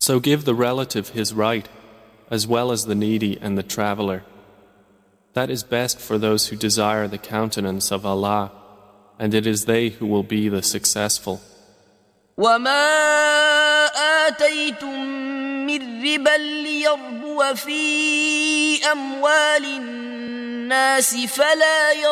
So give the relative his right, as well as the needy and the traveler. That is best for those who desire the countenance of Allah, and it is they who will be the successful. وما آتيتم من ربا ليربو في أموال الناس فلا